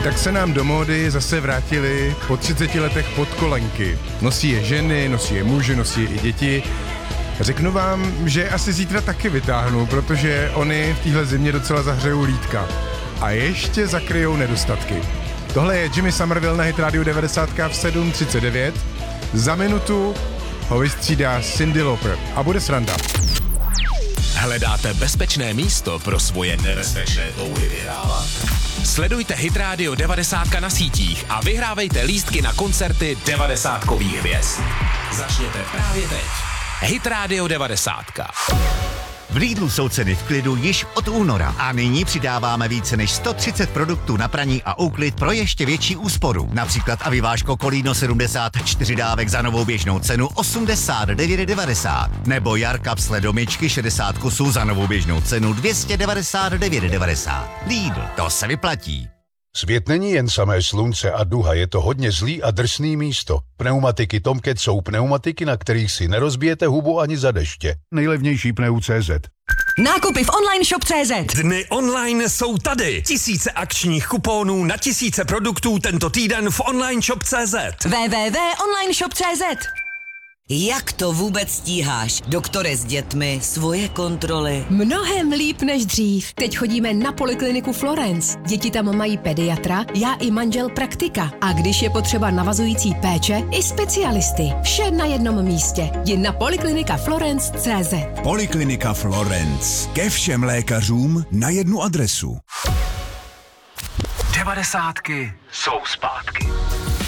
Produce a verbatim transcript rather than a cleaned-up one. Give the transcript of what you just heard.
tak se nám do módy zase vrátily po třiceti letech podkolenky. Nosí je ženy, nosí je muži, nosí je i děti. Řeknu vám, že asi zítra taky vytáhnu, protože oni v téhle zimě docela zahřejou lítka. A ještě zakryjou nedostatky. Tohle je Jimmy Somerville na Hit Radio devadesát v sedm třicet devět. Za minutu ho vystřídá Cyndi Lauper a bude sranda. Hledáte bezpečné místo pro svoje nebezpečné touhy vyhrávat? Sledujte Hit Radio devadesát na sítích a vyhrávejte lístky na koncerty devadesátkových hvězd. Začněte právě teď. Hit Radio devadesát. V Lidlu jsou ceny v klidu již od února a nyní přidáváme více než sto třicet produktů na praní a úklid pro ještě větší úsporu. Například aviváško Kolíno sedmdesát čtyři dávek za novou běžnou cenu osmdesát devět devadesát nebo Jarka sledomičky šedesát kusů za novou běžnou cenu dvě stě devadesát devět devadesát. Lidl, to se vyplatí. Svět není jen samé slunce a duha, je to hodně zlý a drsný místo. Pneumatiky Tomcat jsou pneumatiky, na kterých si nerozbijete hubu ani za deště. Nejlevnější pneu tečka cé zet. Nákupy v online shop tečka cé zet. Dny online jsou tady. Tisíce akčních kuponů na tisíce produktů tento týden v online shop tečka cé zet. w w w tečka online shop tečka cé zet. Jak to vůbec stíháš, doktore s dětmi, svoje kontroly? Mnohem líp než dřív. Teď chodíme na polikliniku Florence. Děti tam mají pediatra, já i manžel praktika. A když je potřeba navazující péče, i specialisty. Vše na jednom místě. Jdi na poliklinika Florence tečka cé zet. Poliklinika Florence. Ke všem lékařům na jednu adresu. Devadesátky jsou zpátky.